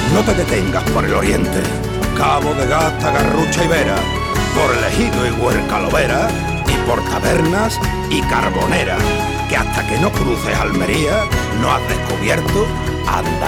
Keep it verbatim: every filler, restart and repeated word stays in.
No te detengas por el oriente, Cabo de Gata, Garrucha y Vera, por el Ejido y Huercalovera, y por Tabernas y Carbonera, que hasta que no cruces Almería no has descubierto Andalucía.